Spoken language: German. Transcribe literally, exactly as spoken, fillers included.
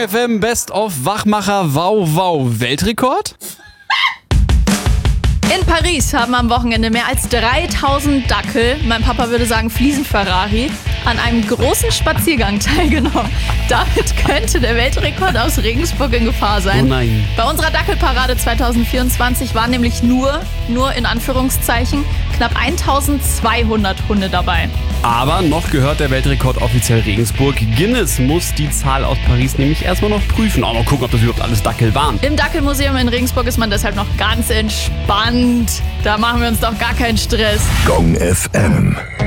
F M Best of Wachmacher Wow Wow Weltrekord? In Paris haben am Wochenende mehr als dreitausend Dackel, mein Papa würde sagen Fliesen-Ferrari, an einem großen Spaziergang teilgenommen. Damit könnte der Weltrekord aus Regensburg in Gefahr sein. Oh nein. Bei unserer Dackelparade zwanzig vierundzwanzig waren nämlich nur, nur in Anführungszeichen, knapp eintausendzweihundert Hunde dabei. Aber noch gehört der Weltrekord offiziell Regensburg. Guinness muss die Zahl aus Paris nämlich erstmal noch prüfen. Auch mal gucken, ob das überhaupt alles Dackel waren. Im Dackelmuseum in Regensburg ist man deshalb noch ganz entspannt. Da machen wir uns doch gar keinen Stress. Gong F M.